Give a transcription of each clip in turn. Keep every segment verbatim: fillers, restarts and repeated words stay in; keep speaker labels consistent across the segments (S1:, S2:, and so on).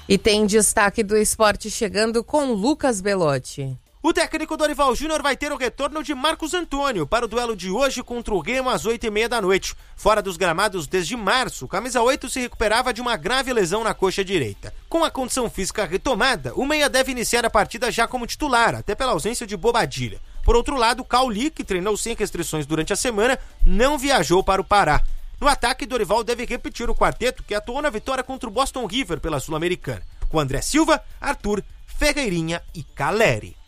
S1: E tem destaque do esporte chegando com Lucas Belotti.
S2: O técnico Dorival Júnior vai ter o retorno de Marcos Antônio para o duelo de hoje contra o Remo às oito e meia da noite. Fora dos gramados desde março, o camisa oito se recuperava de uma grave lesão na coxa direita. Com a condição física retomada, o meia deve iniciar a partida já como titular, até pela ausência de Bobadilha. Por outro lado, Cauli, que treinou sem restrições durante a semana, não viajou para o Pará. No ataque, Dorival deve repetir o quarteto que atuou na vitória contra o Boston River pela Sul-Americana, com André Silva, Arthur, Ferreirinha e Caleri.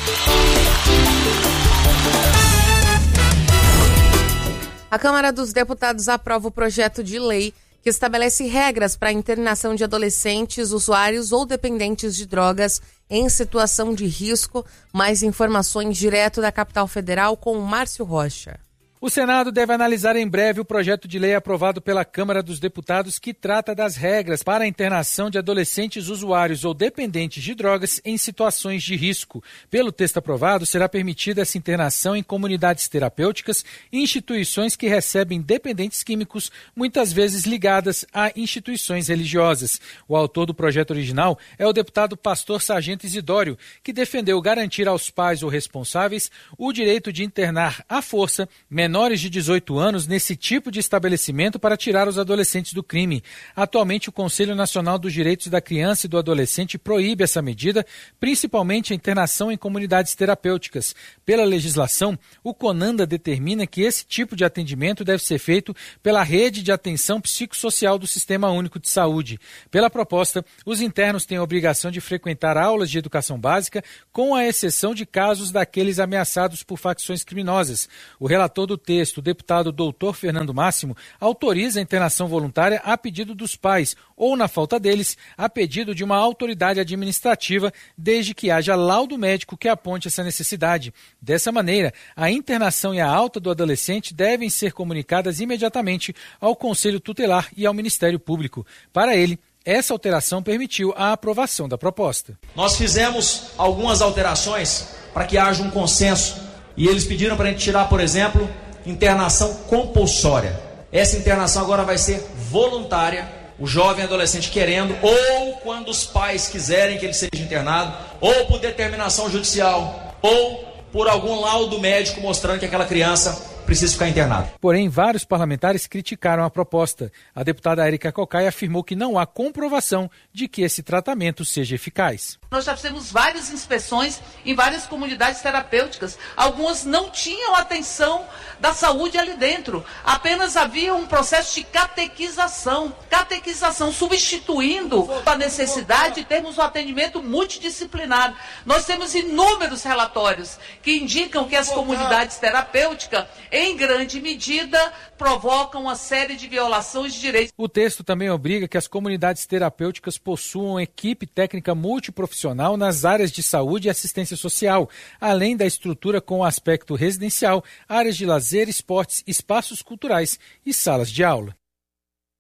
S1: A Câmara dos Deputados aprova o projeto de lei que estabelece regras para a internação de adolescentes, usuários ou dependentes de drogas em situação de risco. Mais informações direto da Capital Federal com o Márcio Rocha.
S3: O Senado deve analisar em breve o projeto de lei aprovado pela Câmara dos Deputados que trata das regras para a internação de adolescentes usuários ou dependentes de drogas em situações de risco. Pelo texto aprovado, será permitida essa internação em comunidades terapêuticas e instituições que recebem dependentes químicos, muitas vezes ligadas a instituições religiosas. O autor do projeto original é o deputado Pastor Sargento Isidório, que defendeu garantir aos pais ou responsáveis o direito de internar à força menores de dezoito anos nesse tipo de estabelecimento para tirar os adolescentes do crime. Atualmente, o Conselho Nacional dos Direitos da Criança e do Adolescente proíbe essa medida, principalmente a internação em comunidades terapêuticas. Pela legislação, o CONANDA determina que esse tipo de atendimento deve ser feito pela Rede de Atenção Psicossocial do Sistema Único de Saúde. Pela proposta, os internos têm a obrigação de frequentar aulas de educação básica, com a exceção de casos daqueles ameaçados por facções criminosas. O relator do texto, o deputado doutor Fernando Máximo, autoriza a internação voluntária a pedido dos pais ou, na falta deles, a pedido de uma autoridade administrativa, desde que haja laudo médico que aponte essa necessidade. Dessa maneira, a internação e a alta do adolescente devem ser comunicadas imediatamente ao Conselho Tutelar e ao Ministério Público. Para ele, essa alteração permitiu a aprovação da proposta.
S4: Nós fizemos algumas alterações para que haja um consenso e eles pediram para a gente tirar, por exemplo, internação compulsória. Essa internação agora vai ser voluntária, o jovem adolescente querendo, ou quando os pais quiserem que ele seja internado, ou por determinação judicial, ou por algum laudo médico mostrando que aquela criança precisa ficar internada.
S3: Porém, vários parlamentares criticaram a proposta. A deputada Érica Cocai afirmou que não há comprovação de que esse tratamento seja eficaz.
S5: Nós já fizemos várias inspeções em várias comunidades terapêuticas. Algumas não tinham atenção da saúde ali dentro. Apenas havia um processo de catequização. Catequização, substituindo a necessidade de termos um atendimento multidisciplinar. Nós temos inúmeros relatórios que indicam que as comunidades terapêuticas, em grande medida, provocam uma série de violações de direitos.
S3: O texto também obriga que as comunidades terapêuticas possuam equipe técnica multiprofissional nas áreas de saúde e assistência social, além da estrutura com aspecto residencial, áreas de lazer, esportes, espaços culturais e salas de aula.